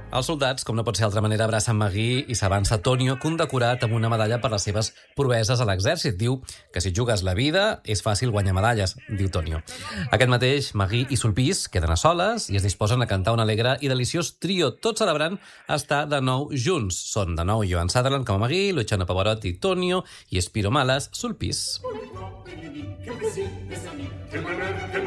Els soldats, com no pot ser d'altra manera, abracen Magui i s'avança Tonio, condecorat amb una medalla per les seves proeses a l'exèrcit. Diu que si jugues la vida és fàcil guanyar medalles, diu Tonio. Aquest mateix, Magui i Sulpice queden a soles i es disposen a cantar un alegre i deliciós trio, tot celebrant estar de nou junts. Són de nou Joan Sutherland com a Magui, Luciano Pavarotti, Tonio i Spiro Malas, Sulpice.